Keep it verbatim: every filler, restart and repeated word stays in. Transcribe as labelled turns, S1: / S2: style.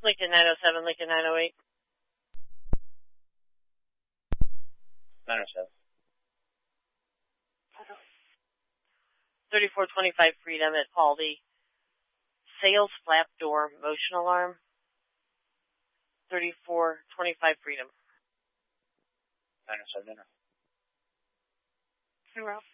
S1: Lincoln nine oh seven, Lincoln nine oh eight.
S2: nine oh seven.
S1: thirty-four twenty-five Freedom at Paldy. Sales flap door motion alarm. thirty-four twenty-five Freedom.
S2: nine oh seven, enter.
S1: You're welcome.